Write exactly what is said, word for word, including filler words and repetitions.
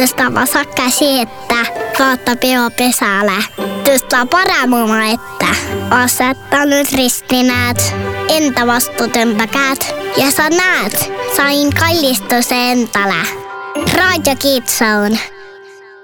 Tõsta vasakka siettä, kautta peo pesälle. Tõsta paremuuma ette. Asettanut ristinäät, entä vastutempäkäät. Ja sä näet, sain kallistuse entale. Radio Kitsoon.